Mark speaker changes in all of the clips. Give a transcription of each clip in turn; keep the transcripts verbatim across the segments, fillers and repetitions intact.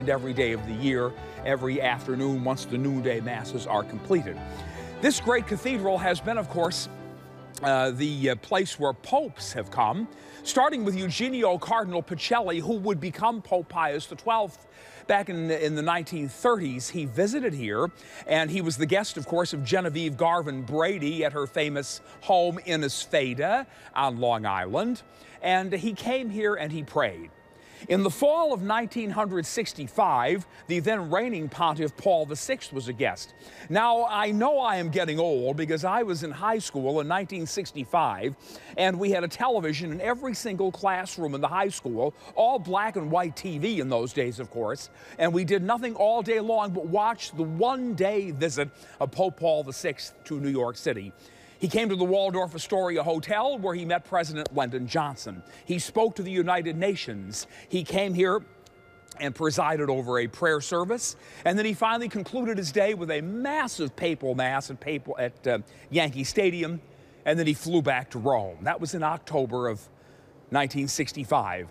Speaker 1: every day of the year, every afternoon once the noonday masses are completed. This great cathedral has been, of course, uh, the uh, place where popes have come, starting with Eugenio Cardinal Pacelli, who would become Pope Pius the twelfth. Back in the, in the nineteen thirties, he visited here, and he was the guest, of course, of Genevieve Garvin Brady at her famous home Innisfaida on Long Island. And he came here and he prayed. In the fall of nineteen sixty-five, the then reigning pontiff Paul the sixth was a guest. Now, I know I am getting old because I was in high school in nineteen sixty-five, and we had a television in every single classroom in the high school, all black and white T V in those days, of course, and we did nothing all day long but watch the one-day visit of Pope Paul the sixth to New York City. He came to the Waldorf Astoria Hotel, where he met President Lyndon Johnson. He spoke to the United Nations. He came here and presided over a prayer service. And then he finally concluded his day with a massive papal mass at, papal, at uh, Yankee Stadium. And then he flew back to Rome. That was in October of nineteen sixty-five.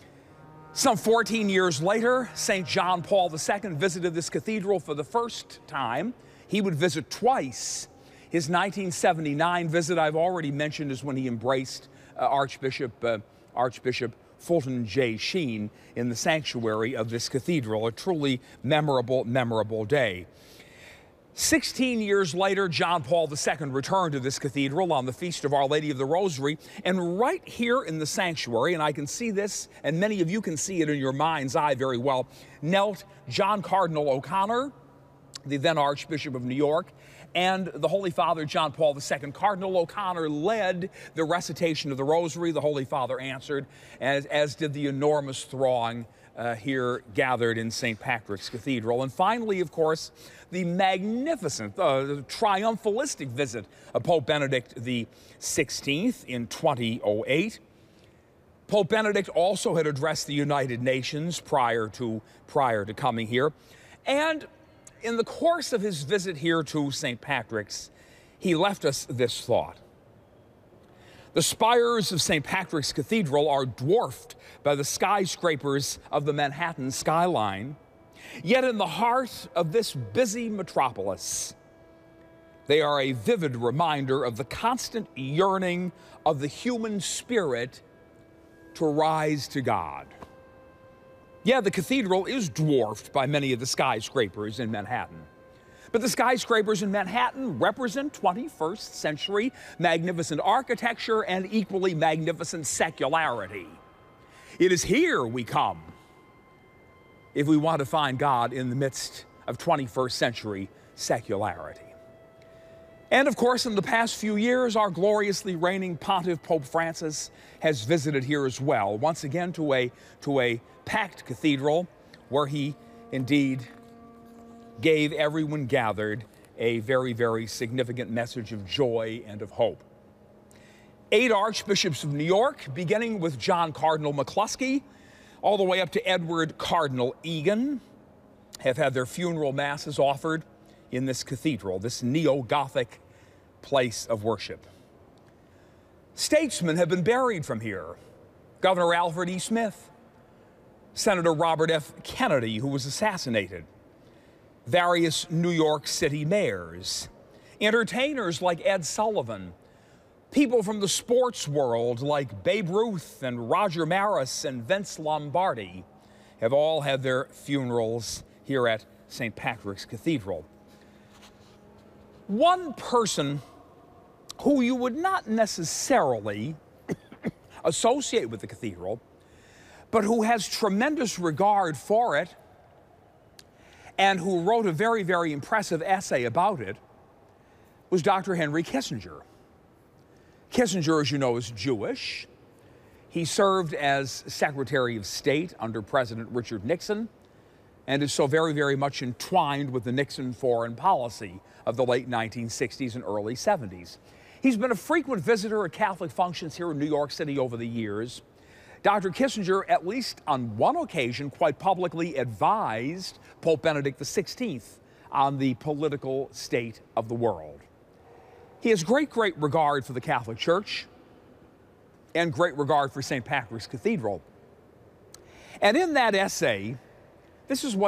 Speaker 1: Some fourteen years later, Saint John Paul the second visited this cathedral for the first time. He would visit twice. His nineteen seventy-nine visit, I've already mentioned, is when he embraced uh, Archbishop, uh, Archbishop Fulton J. Sheen in the sanctuary of this cathedral, a truly memorable, memorable day. Sixteen years later, John Paul the second returned to this cathedral on the Feast of Our Lady of the Rosary, and right here in the sanctuary, and I can see this, and many of you can see it in your mind's eye very well, knelt John Cardinal O'Connor, the then Archbishop of New York, and the Holy Father John Paul the second. Cardinal O'Connor led the recitation of the Rosary. The Holy Father answered, as, as did the enormous throng uh, here gathered in Saint Patrick's Cathedral. And finally, of course, the magnificent, uh, triumphalistic visit of Pope Benedict the sixteenth in twenty oh eight. Pope Benedict also had addressed the United Nations prior to, prior to coming here. And in the course of his visit here to Saint Patrick's, he left us this thought. The spires of Saint Patrick's Cathedral are dwarfed by the skyscrapers of the Manhattan skyline, yet in the heart of this busy metropolis, they are a vivid reminder of the constant yearning of the human spirit to rise to God. Yeah, the cathedral is dwarfed by many of the skyscrapers in Manhattan. But the skyscrapers in Manhattan represent twenty-first century magnificent architecture and equally magnificent secularity. It is here we come if we want to find God in the midst of twenty-first century secularity. And of course, in the past few years, our gloriously reigning pontiff, Pope Francis, has visited here as well, once again to a, to a packed cathedral where he indeed gave everyone gathered a very, very significant message of joy and of hope. Eight archbishops of New York, beginning with John Cardinal McCluskey, all the way up to Edward Cardinal Egan, have had their funeral masses offered in this cathedral, this neo-Gothic place of worship. Statesmen have been buried from here. Governor Alfred E. Smith, Senator Robert F. Kennedy, who was assassinated, various New York City mayors, entertainers like Ed Sullivan, people from the sports world like Babe Ruth and Roger Maris and Vince Lombardi have all had their funerals here at Saint Patrick's Cathedral. One person who you would not necessarily associate with the cathedral, but who has tremendous regard for it and who wrote a very, very impressive essay about it, was Doctor Henry Kissinger. Kissinger, as you know, is Jewish. He served as Secretary of State under President Richard Nixon and is so very, very much entwined with the Nixon foreign policy of the late nineteen sixties and early seventies. He's been a frequent visitor at Catholic functions here in New York City over the years. Doctor Kissinger, at least on one occasion, quite publicly advised Pope Benedict the sixteenth on the political state of the world. He has great, great regard for the Catholic Church and great regard for Saint Patrick's Cathedral. And in that essay, this is what